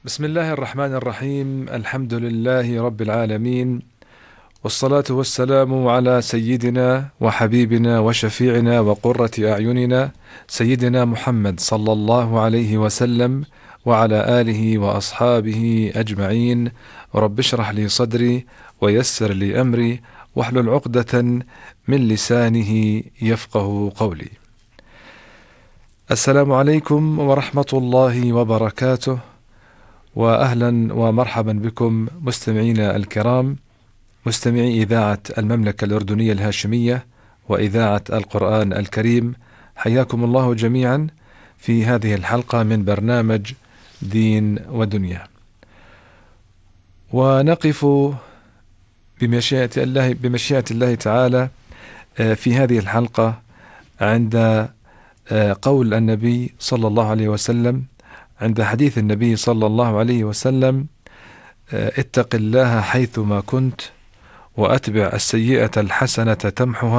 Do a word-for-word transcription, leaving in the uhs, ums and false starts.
بسم الله الرحمن الرحيم. الحمد لله رب العالمين، والصلاة والسلام على سيدنا وحبيبنا وشفيعنا وقرة أعيننا سيدنا محمد صلى الله عليه وسلم وعلى آله وأصحابه أجمعين. رب اشرح لي صدري ويسر لي أمري واحلل عقدة من لسانه يفقه قولي. السلام عليكم ورحمة الله وبركاته، وأهلا ومرحبا بكم مستمعينا الكرام، مستمعي إذاعة المملكة الأردنية الهاشمية وإذاعة القرآن الكريم. حياكم الله جميعا في هذه الحلقة من برنامج دين ودنيا، ونقف بمشيئة الله بمشيئة الله تعالى في هذه الحلقة عند قول النبي صلى الله عليه وسلم، عند حديث النبي صلى الله عليه وسلم: اتق الله حيثما كنت وأتبع السيئة الحسنة تمحها